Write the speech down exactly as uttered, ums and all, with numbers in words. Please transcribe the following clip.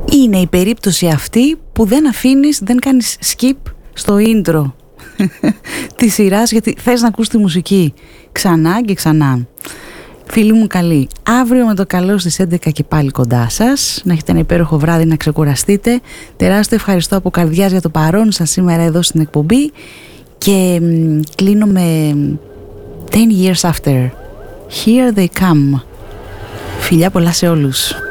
Είναι η περίπτωση αυτή που δεν αφήνεις, δεν κάνεις skip στο intro της σειράς, γιατί θες να ακούς τη μουσική ξανά και ξανά. Φίλοι μου καλοί, αύριο με το καλό στις έντεκα και πάλι κοντά σας. Να έχετε ένα υπέροχο βράδυ, να ξεκουραστείτε. Τεράστιο ευχαριστώ από καρδιάς για το παρόν σας σήμερα εδώ στην εκπομπή. Και μ, κλείνω με ten years after. Here they come. Φιλιά πολλά σε όλους.